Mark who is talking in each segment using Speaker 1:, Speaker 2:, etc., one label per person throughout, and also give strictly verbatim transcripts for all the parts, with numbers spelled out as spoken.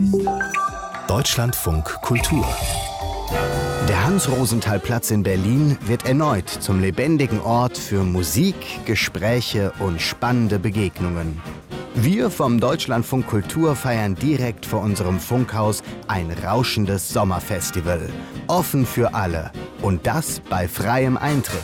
Speaker 1: Deutschlandfunk Kultur. Der Hans-Rosenthal-Platz in Berlin wird erneut zum lebendigen Ort für Musik, Gespräche und spannende Begegnungen. Wir vom Deutschlandfunk Kultur feiern direkt vor unserem Funkhaus ein rauschendes Sommerfestival. Offen für alle. Und das bei freiem Eintritt.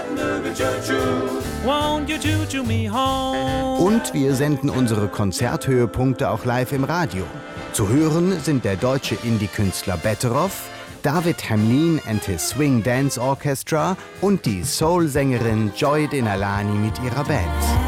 Speaker 1: Und wir senden unsere Konzerthöhepunkte auch live im Radio. Zu hören sind der deutsche Indie-Künstler Betteroff, David Hamlin and his Swing Dance Orchestra und die Soul-Sängerin Joy Denalani mit ihrer Band.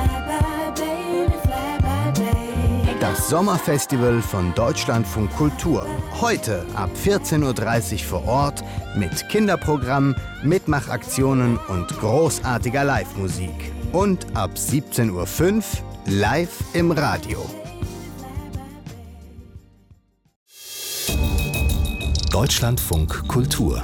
Speaker 1: Das Sommerfestival von Deutschlandfunk Kultur. Heute ab vierzehn Uhr dreißig vor Ort mit Kinderprogramm, Mitmachaktionen und großartiger Live-Musik. Und ab siebzehn Uhr fünf live im Radio. Deutschlandfunk Kultur.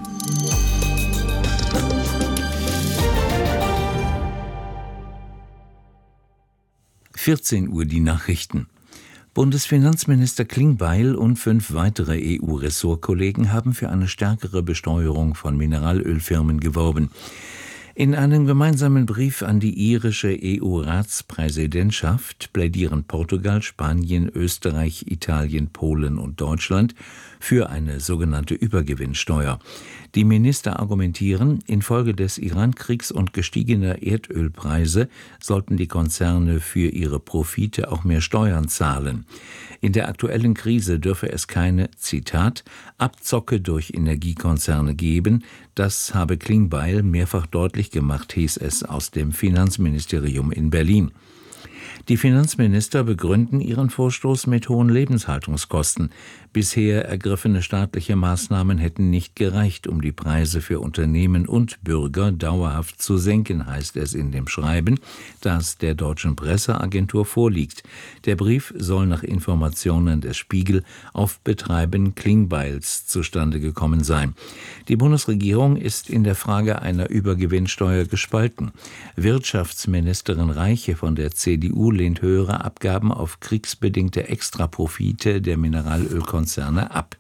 Speaker 2: vierzehn Uhr die Nachrichten. Bundesfinanzminister Klingbeil und fünf weitere E U-Ressortkollegen haben für eine stärkere Besteuerung von Mineralölfirmen geworben. In einem gemeinsamen Brief an die irische E U-Ratspräsidentschaft plädieren Portugal, Spanien, Österreich, Italien, Polen und Deutschland für eine sogenannte Übergewinnsteuer. Die Minister argumentieren, infolge des Iran-Kriegs und gestiegener Erdölpreise sollten die Konzerne für ihre Profite auch mehr Steuern zahlen. In der aktuellen Krise dürfe es keine, Zitat, Abzocke durch Energiekonzerne geben. Das habe Klingbeil mehrfach deutlich gemacht, hieß es aus dem Finanzministerium in Berlin. Die Finanzminister begründen ihren Vorstoß mit hohen Lebenshaltungskosten. Bisher ergriffene staatliche Maßnahmen hätten nicht gereicht, um die Preise für Unternehmen und Bürger dauerhaft zu senken, heißt es in dem Schreiben, das der deutschen Presseagentur vorliegt. Der Brief soll nach Informationen des Spiegel auf Betreiben Klingbeils zustande gekommen sein. Die Bundesregierung ist in der Frage einer Übergewinnsteuer gespalten. Wirtschaftsministerin Reiche von der C D U lehnt höhere Abgaben auf kriegsbedingte Extraprofite der Mineralölkonzerne ab.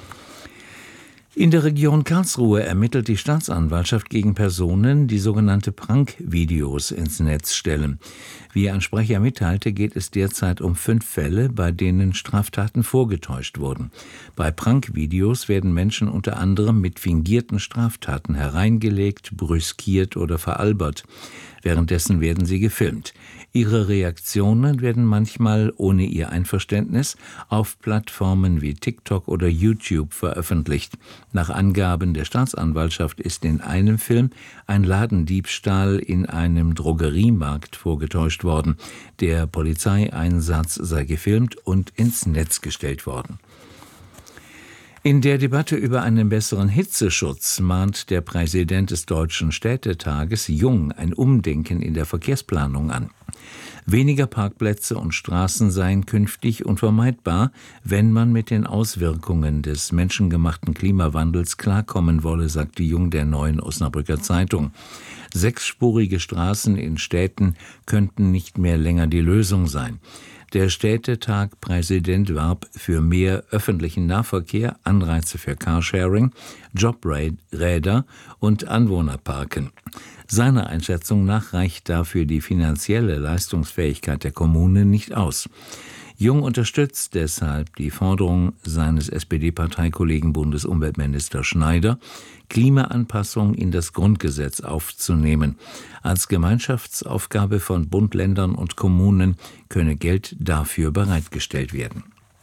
Speaker 2: In der Region Karlsruhe ermittelt die Staatsanwaltschaft gegen Personen, die sogenannte Prank-Videos ins Netz stellen. Wie ein Sprecher mitteilte, geht es derzeit um fünf Fälle, bei denen Straftaten vorgetäuscht wurden. Bei Prank-Videos werden Menschen unter anderem mit fingierten Straftaten hereingelegt, brüskiert oder veralbert. Währenddessen werden sie gefilmt. Ihre Reaktionen werden manchmal ohne ihr Einverständnis auf Plattformen wie TikTok oder YouTube veröffentlicht. Nach Angaben der Staatsanwaltschaft ist in einem Film ein Ladendiebstahl in einem Drogeriemarkt vorgetäuscht worden. Der Polizeieinsatz sei gefilmt und ins Netz gestellt worden. In der Debatte über einen besseren Hitzeschutz mahnt der Präsident des Deutschen Städtetages Jung ein Umdenken in der Verkehrsplanung an. Weniger Parkplätze und Straßen seien künftig unvermeidbar, wenn man mit den Auswirkungen des menschengemachten Klimawandels klarkommen wolle, sagte Jung der Neuen Osnabrücker Zeitung. Sechsspurige Straßen in Städten könnten nicht mehr länger die Lösung sein. Der Städtetag-Präsident warb für mehr öffentlichen Nahverkehr, Anreize für Carsharing, Jobräder und Anwohnerparken. Seiner Einschätzung nach reicht dafür die finanzielle Leistungsfähigkeit der Kommunen nicht aus. Jung unterstützt deshalb die Forderung seines S P D-Parteikollegen Bundesumweltminister Schneider, Klimaanpassung in das Grundgesetz aufzunehmen. Als Gemeinschaftsaufgabe von Bund, Ländern und Kommunen könne Geld dafür bereitgestellt werden.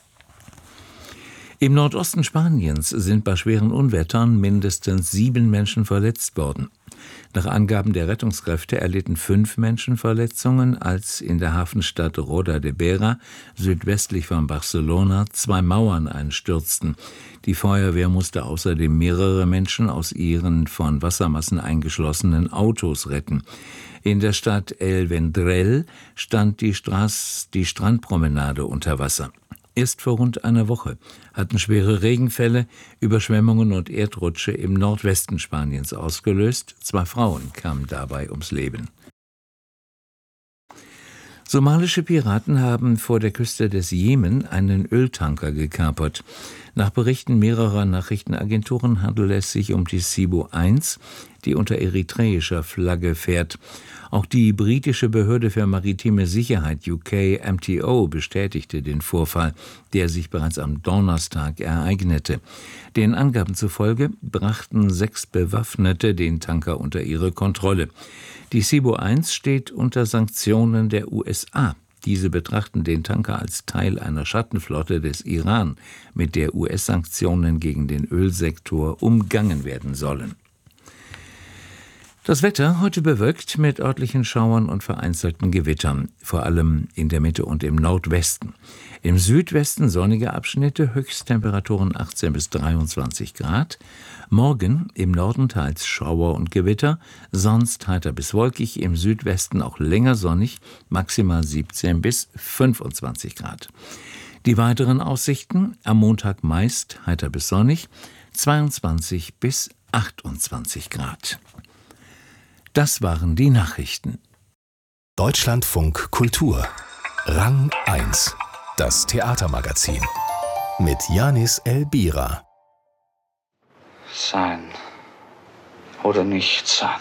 Speaker 2: Im Nordosten Spaniens sind bei schweren Unwettern mindestens sieben Menschen verletzt worden. Nach Angaben der Rettungskräfte erlitten fünf Menschen Verletzungen, als in der Hafenstadt Roda de Vera, südwestlich von Barcelona, zwei Mauern einstürzten. Die Feuerwehr musste außerdem mehrere Menschen aus ihren von Wassermassen eingeschlossenen Autos retten. In der Stadt El Vendrell stand die, Straß, die Strandpromenade unter Wasser. Erst vor rund einer Woche hatten schwere Regenfälle, Überschwemmungen und Erdrutsche im Nordwesten Spaniens ausgelöst. Zwei Frauen kamen dabei ums Leben. Somalische Piraten haben vor der Küste des Jemen einen Öltanker gekapert. Nach Berichten mehrerer Nachrichtenagenturen handelt es sich um die Cebu eins, die unter eritreischer Flagge fährt. Auch die britische Behörde für maritime Sicherheit U K M T O bestätigte den Vorfall, der sich bereits am Donnerstag ereignete. Den Angaben zufolge brachten sechs Bewaffnete den Tanker unter ihre Kontrolle. Die Cebu eins steht unter Sanktionen der U S A. Diese betrachten den Tanker als Teil einer Schattenflotte des Iran, mit der U S-Sanktionen gegen den Ölsektor umgangen werden sollen. Das Wetter heute bewölkt mit örtlichen Schauern und vereinzelten Gewittern, vor allem in der Mitte und im Nordwesten. Im Südwesten sonnige Abschnitte, Höchsttemperaturen achtzehn bis dreiundzwanzig Grad. Morgen im Norden teils Schauer und Gewitter, sonst heiter bis wolkig, im Südwesten auch länger sonnig, maximal siebzehn bis fünfundzwanzig Grad. Die weiteren Aussichten: am Montag meist heiter bis sonnig, zweiundzwanzig bis achtundzwanzig Grad. Das waren die Nachrichten.
Speaker 3: Deutschlandfunk Kultur. Rang eins. Das Theatermagazin. Mit Janis Elbira.
Speaker 4: Sein oder nicht sein.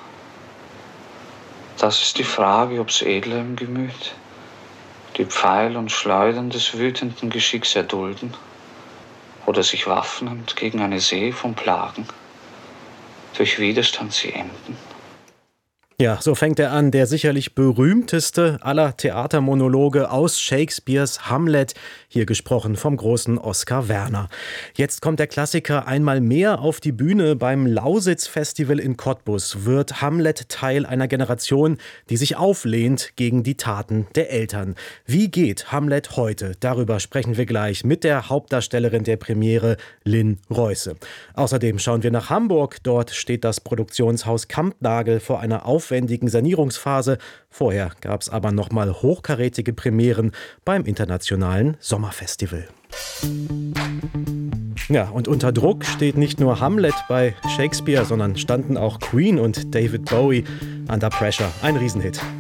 Speaker 4: Das ist die Frage, ob's edler im Gemüt, die Pfeil und Schleudern des wütenden Geschicks erdulden oder sich waffnend gegen eine See von Plagen durch Widerstand sie enden.
Speaker 5: Ja, so fängt er an, der sicherlich berühmteste aller Theatermonologe aus Shakespeares Hamlet, hier gesprochen vom großen Oskar Werner. Jetzt kommt der Klassiker einmal mehr auf die Bühne. Beim Lausitz-Festival in Cottbus wird Hamlet Teil einer Generation, die sich auflehnt gegen die Taten der Eltern. Wie geht Hamlet heute? Darüber sprechen wir gleich mit der Hauptdarstellerin der Premiere, Lynn Reuse. Außerdem schauen wir nach Hamburg. Dort steht das Produktionshaus Kampnagel vor einer Aufwendung aufwendigen Sanierungsphase. Vorher gab es aber nochmal hochkarätige Premieren beim Internationalen Sommerfestival. Ja, und unter Druck steht nicht nur Hamlet bei Shakespeare, sondern standen auch Queen und David Bowie. Under Pressure, ein Riesenhit.